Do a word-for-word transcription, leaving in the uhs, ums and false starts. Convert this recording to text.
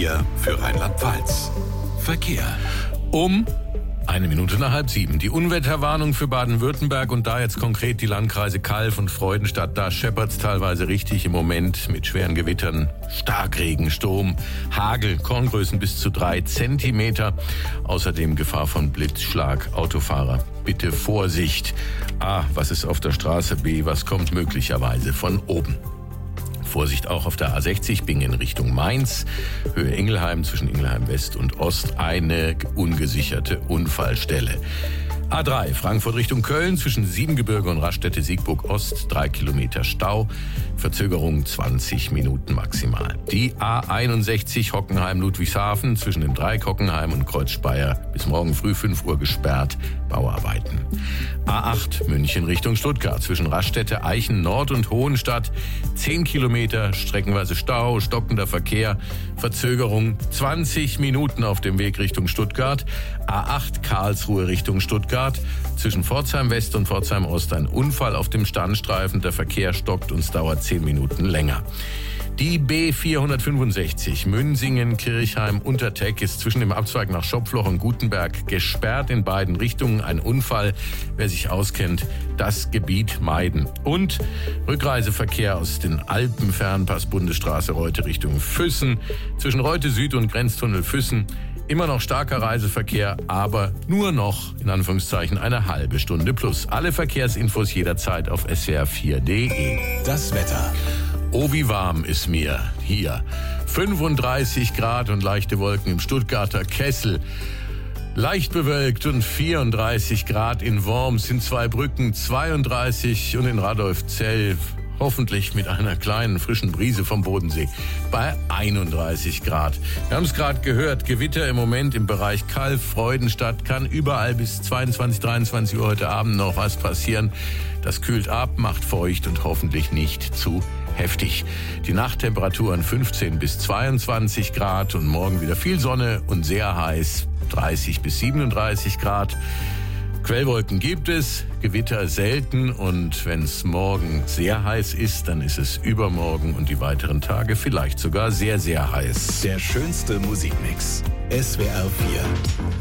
vier für Rheinland-Pfalz. Verkehr. Um eine Minute nach halb sieben. Die Unwetterwarnung für Baden-Württemberg und da jetzt konkret die Landkreise Calw und Freudenstadt. Da scheppert's teilweise richtig im Moment mit schweren Gewittern, Starkregen, Sturm, Hagel, Korngrößen bis zu drei Zentimeter. Außerdem Gefahr von Blitzschlag. Autofahrer, bitte Vorsicht. A, was ist auf der Straße? B, was kommt möglicherweise von oben? Vorsicht auch auf der A sechzig, Bingen Richtung Mainz, Höhe Ingelheim, zwischen Ingelheim West und Ost, eine ungesicherte Unfallstelle. A drei, Frankfurt Richtung Köln, zwischen Siebengebirge und Raststätte-Siegburg Ost, drei Kilometer Stau, Verzögerung zwanzig Minuten maximal. Die A einundsechzig, Hockenheim-Ludwigshafen, zwischen dem Dreieck Hockenheim und Kreuz Speyer, bis morgen früh fünf Uhr gesperrt, Bauarbeiten. A acht, München Richtung Stuttgart, zwischen Raststätte, Eichen Nord und Hohenstadt, zehn Kilometer, streckenweise Stau, stockender Verkehr, Verzögerung zwanzig Minuten auf dem Weg Richtung Stuttgart. A acht, Karlsruhe Richtung Stuttgart, zwischen Pforzheim West und Pforzheim Ost ein Unfall auf dem Standstreifen, der Verkehr stockt und es dauert zehn Minuten länger. Die B vierhundertfünfundsechzig Münsingen-Kirchheim-Unterteck ist zwischen dem Abzweig nach Schopfloch und Gutenberg gesperrt in beiden Richtungen. Ein Unfall. Wer sich auskennt, das Gebiet meiden. Und Rückreiseverkehr aus den Alpen, Fernpass Bundesstraße Reute Richtung Füssen, zwischen Reute Süd und Grenztunnel Füssen. Immer noch starker Reiseverkehr, aber nur noch, in Anführungszeichen, eine halbe Stunde plus. Alle Verkehrsinfos jederzeit auf S W R vier punkt de. Das Wetter. Oh, wie warm ist mir hier. fünfunddreißig Grad und leichte Wolken im Stuttgarter Kessel. Leicht bewölkt und vierunddreißig Grad in Worms, in Zweibrücken zweiunddreißig und in Radolfzell hoffentlich mit einer kleinen frischen Brise vom Bodensee bei einunddreißig Grad. Wir haben es gerade gehört, Gewitter im Moment im Bereich Calw, Freudenstadt, kann überall bis zweiundzwanzig, dreiundzwanzig Uhr heute Abend noch was passieren. Das kühlt ab, macht feucht und hoffentlich nicht zu heftig. Die Nachttemperaturen fünfzehn bis zweiundzwanzig Grad und morgen wieder viel Sonne und sehr heiß, dreißig bis siebenunddreißig Grad. Quellwolken gibt es, Gewitter selten und wenn es morgen sehr heiß ist, dann ist es übermorgen und die weiteren Tage vielleicht sogar sehr, sehr heiß. Der schönste Musikmix. S W R vier.